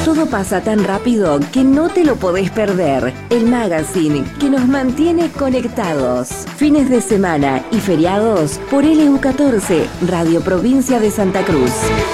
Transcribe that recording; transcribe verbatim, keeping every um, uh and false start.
todo pasa tan rápido que no te lo podés perder. El magazine que nos mantiene conectados. Fines de semana y feriados por L U catorce, Radio Provincia de Santa Cruz.